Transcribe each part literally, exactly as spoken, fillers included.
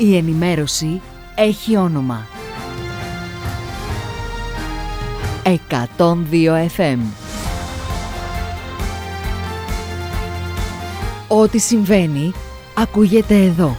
Η ενημέρωση έχει όνομα. εκατόν δύο εφ εμ. Ό,τι συμβαίνει, ακούγεται εδώ.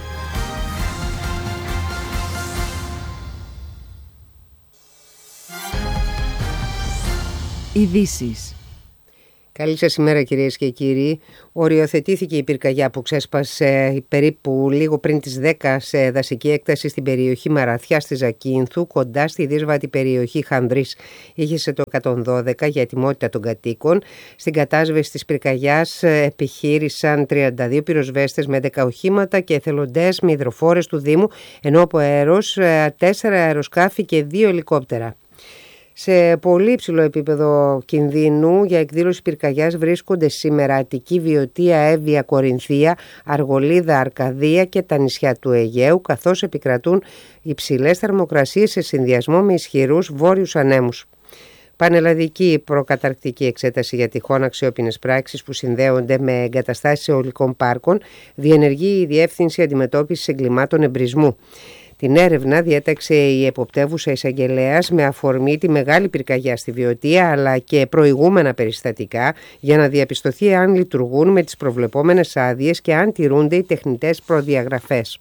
Ειδήσεις. Καλή σας ημέρα κυρίες και κύριοι. Οριοθετήθηκε η πυρκαγιά που ξέσπασε περίπου λίγο πριν τις δέκα σε δασική έκταση στην περιοχή Μαραθιάς στη Ζακίνθου, κοντά στη δύσβατη περιοχή Χανδρής. Είχε το εκατόν δώδεκα για ετοιμότητα των κατοίκων. Στην κατάσβεση της πυρκαγιάς επιχείρησαν τριάντα δύο πυροσβέστες με έντεκα οχήματα και εθελοντές με υδροφόρες του Δήμου, ενώ από αέρος τέσσερα αεροσκάφη και δύο ελικόπτερα. Σε πολύ υψηλό επίπεδο κινδύνου για εκδήλωση πυρκαγιάς βρίσκονται σήμερα Αττική, Βιωτία, Εύβοια, Κορινθία, Αργολίδα, Αρκαδία και τα νησιά του Αιγαίου, καθώς επικρατούν υψηλές θερμοκρασίες σε συνδυασμό με ισχυρούς βόρειους ανέμους. Πανελλαδική προκαταρκτική εξέταση για τυχόν αξιόπινες πράξεις που συνδέονται με εγκαταστάσεις αιωλικών πάρκων διενεργεί η Διεύθυνση Αντιμετώπισης Εγκλημάτων Εμπρισμού. Την έρευνα διέταξε η εποπτεύουσα εισαγγελέας με αφορμή τη μεγάλη πυρκαγιά στη Βιωτία αλλά και προηγούμενα περιστατικά για να διαπιστωθεί αν λειτουργούν με τις προβλεπόμενες άδειες και αν τηρούνται οι τεχνητές προδιαγραφές.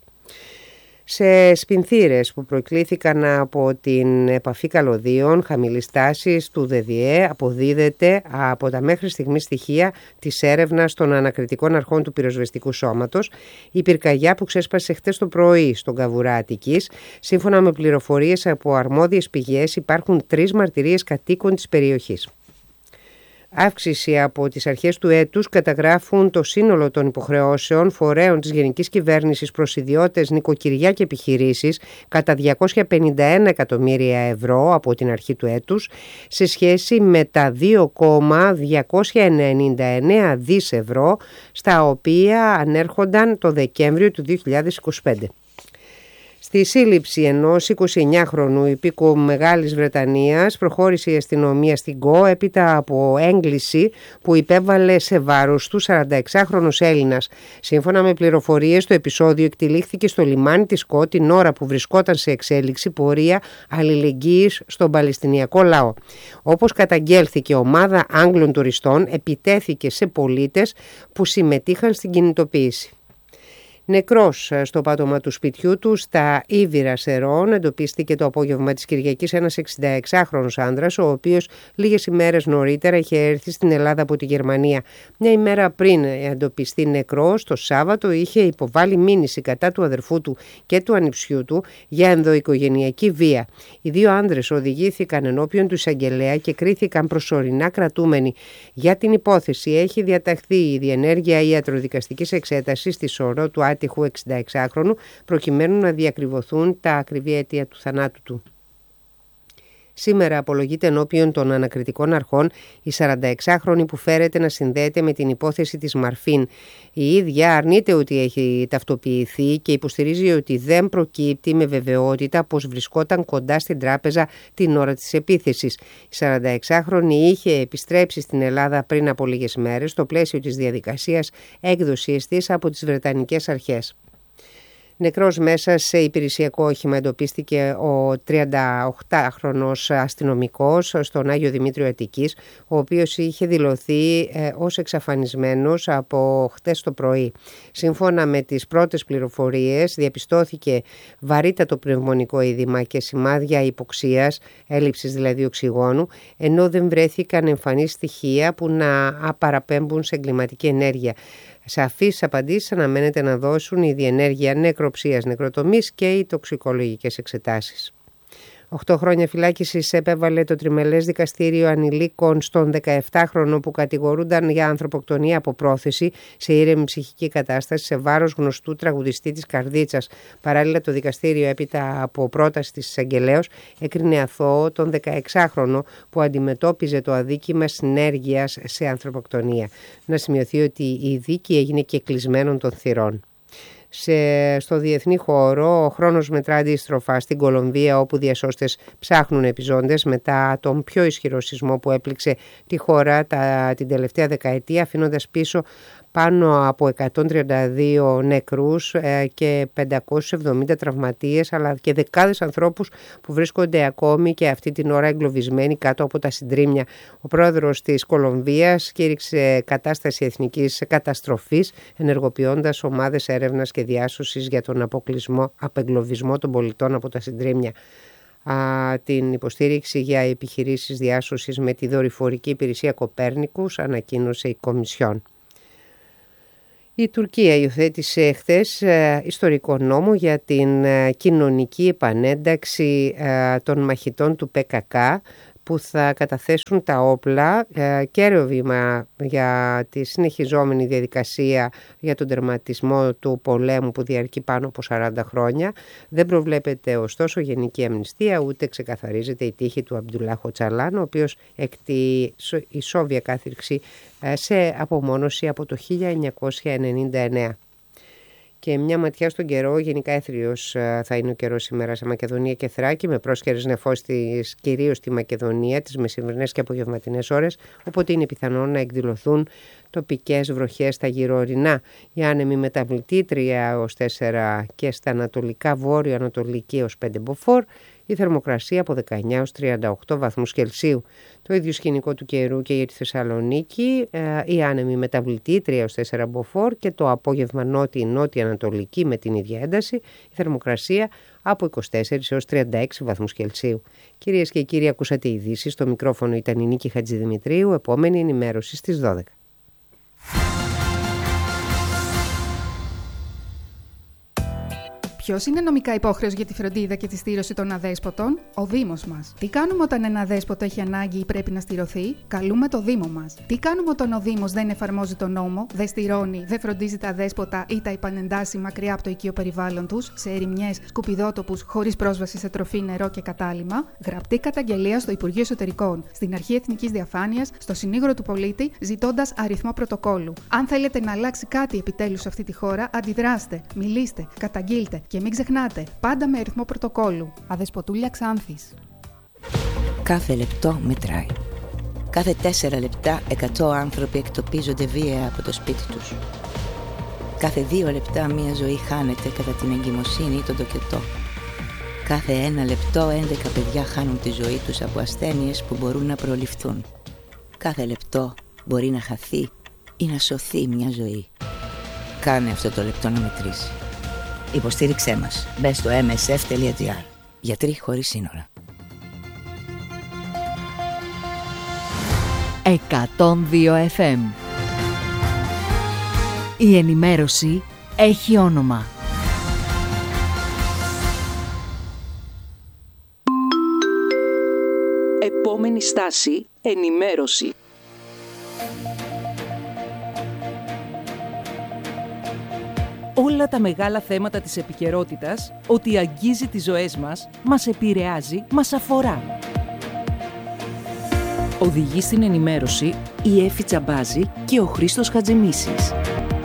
Σε Σπινθήρες που προκλήθηκαν από την επαφή καλωδίων χαμηλής τάσης του ΔΔΕ αποδίδεται από τα μέχρι στιγμή στοιχεία της έρευνας των ανακριτικών αρχών του πυροσβεστικού σώματος η πυρκαγιά που ξέσπασε χτες το πρωί στον Καβουρά Αττικής. Σύμφωνα με πληροφορίες από αρμόδιες πηγές υπάρχουν τρεις μαρτυρίες κατοίκων της περιοχής. Αύξηση από τις αρχές του έτους καταγράφουν το σύνολο των υποχρεώσεων φορέων της Γενικής Κυβέρνησης προς ιδιώτες, νοικοκυριά και επιχειρήσεις κατά διακόσια πενήντα ένα εκατομμύρια ευρώ από την αρχή του έτους σε σχέση με τα δύο κόμμα διακόσια ενενήντα εννέα δις ευρώ στα οποία ανέρχονταν το Δεκέμβριο του δύο χιλιάδες είκοσι πέντε. Στη σύλληψη ενός εικοσιεννιάχρονου υπήκου Μεγάλης Βρετανίας προχώρησε η αστυνομία στην ΚΟ έπειτα από έγκληση που υπέβαλε σε βάρος του σαρανταεξάχρονος Έλληνας. Σύμφωνα με πληροφορίες, το επεισόδιο εκτελήχθηκε στο λιμάνι της ΚΟ την ώρα που βρισκόταν σε εξέλιξη πορεία αλληλεγγύης στον Παλαιστινιακό λαό. Όπως καταγγέλθηκε, ομάδα Άγγλων τουριστών επιτέθηκε σε πολίτες που συμμετείχαν στην κινητοποίηση. Νεκρός στο πάτωμα του σπιτιού του στα Ήβυρα Σερών εντοπίστηκε το απόγευμα της Κυριακής ένας εξηνταεξάχρονος άνδρας, ο οποίος λίγες ημέρες νωρίτερα είχε έρθει στην Ελλάδα από τη Γερμανία. Μια ημέρα πριν εντοπιστεί νεκρός, το Σάββατο είχε υποβάλει μήνυση κατά του αδερφού του και του ανιψιού του για ενδοοικογενειακή βία. Οι δύο άνδρες οδηγήθηκαν ενώπιον του εισαγγελέα και κρίθηκαν προσωρινά κρατούμενοι. Για την υπόθεση έχει διαταχθεί η διενέργεια ιατροδικαστικής εξέτασης στη σωρό του άτυχου εξηνταεξάχρονου προκειμένου να διακριβωθούν τα ακριβή αίτια του θανάτου του. Σήμερα απολογείται ενώπιον των ανακριτικών αρχών η σαρανταεξάχρονη που φέρεται να συνδέεται με την υπόθεση της Μαρφίν. Η ίδια αρνείται ότι έχει ταυτοποιηθεί και υποστηρίζει ότι δεν προκύπτει με βεβαιότητα πως βρισκόταν κοντά στην τράπεζα την ώρα της επίθεσης. Η σαρανταεξάχρονη είχε επιστρέψει στην Ελλάδα πριν από λίγες μέρες στο πλαίσιο της διαδικασίας έκδοσης της από τις Βρετανικές αρχές. Νεκρός μέσα σε υπηρεσιακό όχημα εντοπίστηκε ο τριανταοκτάχρονος αστυνομικός στον Άγιο Δημήτριο Αττικής, ο οποίος είχε δηλωθεί ε, ως εξαφανισμένος από χτες το πρωί. Σύμφωνα με τις πρώτες πληροφορίες διαπιστώθηκε βαρύτατο πνευμονικό είδημα και σημάδια υποξίας, έλλειψης δηλαδή οξυγόνου, ενώ δεν βρέθηκαν εμφανή στοιχεία που να παραπέμπουν σε εγκληματική ενέργεια. Σαφείς απαντήσεις αναμένεται να δώσουν η διενέργεια νεκροψίας, νεκροτομής και οι τοξικολογικές εξετάσεις. Οχτώ χρόνια φυλάκισης επέβαλε το τριμελές δικαστήριο ανηλίκων στον δεκαεπτάχρονο που κατηγορούνταν για ανθρωποκτονία από πρόθεση σε ήρεμη ψυχική κατάσταση σε βάρος γνωστού τραγουδιστή της Καρδίτσας. Παράλληλα, το δικαστήριο, έπειτα από πρόταση της εισαγγελέως, έκρινε αθώο τον δεκαεξάχρονο που αντιμετώπιζε το αδίκημα συνέργειας σε ανθρωποκτονία. Να σημειωθεί ότι η δίκη έγινε και κλεισμένων των θυρών. Σε, στο διεθνή χώρο, ο χρόνος μετρά αντίστροφα στην Κολομβία, όπου διασώστες ψάχνουν επιζώντες μετά τον πιο ισχυρό σεισμό που έπληξε τη χώρα τα, την τελευταία δεκαετία, αφήνοντας πίσω πάνω από εκατόν τριάντα δύο νεκρούς και πεντακόσιους εβδομήντα τραυματίες, αλλά και δεκάδες ανθρώπους που βρίσκονται ακόμη και αυτή την ώρα εγκλωβισμένοι κάτω από τα συντρίμμια. Ο πρόεδρος της Κολομβίας κήρυξε κατάσταση εθνικής καταστροφής, ενεργοποιώντας ομάδες έρευνας και διάσωσης για τον αποκλεισμό, απεγκλωβισμό των πολιτών από τα συντρίμμια. Α, την υποστήριξη για επιχειρήσεις διάσωσης με τη δορυφορική υπηρεσία Κοπέρνικους ανακοίνωσε η Κομισιόν. Η Τουρκία υιοθέτησε χθες ε, ιστορικό νόμο για την ε, κοινωνική επανένταξη ε, των μαχητών του πι κέι κέι που θα καταθέσουν τα όπλα, ε, κέριο βήμα για τη συνεχιζόμενη διαδικασία για τον τερματισμό του πολέμου που διαρκεί πάνω από σαράντα χρόνια. Δεν προβλέπεται ωστόσο γενική αμνηστία, ούτε ξεκαθαρίζεται η τύχη του Αμπτουλάχ Οτσαλάν, ο οποίος εκτι η Σόβια κάθριξη ε, σε απομόνωση από το χίλια εννιακόσια ενενήντα εννέα. Και μια ματιά στον καιρό, γενικά έθριος θα είναι ο καιρός σήμερα σε Μακεδονία και Θράκη, με πρόσχερες νεφώσεις κυρίως στη Μακεδονία τις μεσημβρινές και απογευματινές ώρες, οπότε είναι πιθανόν να εκδηλωθούν τοπικές βροχές στα γυροορεινά. Η άνεμη μεταβλητή τρία έως τέσσερα και στα ανατολικά βόρειο-ανατολική έως πέντε μποφόρ. Η θερμοκρασία από δεκαεννέα έως τριάντα οκτώ βαθμούς Κελσίου. Το ίδιο σκηνικό του καιρού και για τη Θεσσαλονίκη, η άνεμη μεταβλητή τρία έως τέσσερα μποφόρ και το απόγευμα νότια-νότια ανατολική με την ίδια ένταση, η θερμοκρασία από είκοσι τέσσερα έως τριάντα έξι βαθμούς Κελσίου. Κυρίες και κύριοι, ακούσατε ειδήσεις. Στο μικρόφωνο ήταν η Νίκη Χατζηδημητρίου. Επόμενη ενημέρωση στις δώδεκα. Ποιος είναι νομικά υπόχρεος για τη φροντίδα και τη στήρωση των αδέσποτων? Ο Δήμος μας. Τι κάνουμε όταν ένα αδέσποτο έχει ανάγκη ή πρέπει να στηρωθεί? Καλούμε το Δήμο μας. Τι κάνουμε όταν ο Δήμος δεν εφαρμόζει τον νόμο, δεν στηρώνει, δεν φροντίζει τα αδέσποτα ή τα επανεντάσσει μακριά από το οικείο περιβάλλον τους, σε ερημιές, σκουπιδότοπους, χωρίς πρόσβαση σε τροφή, νερό και κατάλυμμα? Γραπτή καταγγελία στο Υπουργείο Εσωτερικών, στην Αρχή Εθνικής Διαφάνειας, στο Συνήγορο του Πολίτη, ζητώντας αριθμό πρωτοκόλλου. Αν θέλετε να αλλάξει κάτι επιτέλους σε αυτή τη χώρα, αντιδράστε, μιλήστε, καταγγείλτε. Και μην ξεχνάτε, πάντα με αριθμό πρωτοκόλλου. Αδεσποτούλια Ξάνθης. Κάθε λεπτό μετράει. Κάθε τέσσερα λεπτά εκατό άνθρωποι εκτοπίζονται βία από το σπίτι τους. Κάθε δύο λεπτά μία ζωή χάνεται κατά την εγκυμοσύνη ή τον τοκετό. Κάθε ένα λεπτό έντεκα παιδιά χάνουν τη ζωή τους από ασθένειες που μπορούν να προληφθούν. Κάθε λεπτό μπορεί να χαθεί ή να σωθεί μια ζωή. Κάνε αυτό το λεπτό να μετρήσει. Υποστήριξέ μας. Μπες στο εμ ες εφ τελεία τζι άρ. Γιατροί χωρίς σύνορα. εκατόν δύο εφ εμ. Η ενημέρωση έχει όνομα. Επόμενη στάση, ενημέρωση. Όλα τα μεγάλα θέματα της επικαιρότητας, ότι αγγίζει τις ζωές μας, μας επηρεάζει, μας αφορά. Οδηγεί στην ενημέρωση η Έφη Τσαμπάζη και ο Χρήστος Χατζημίσης.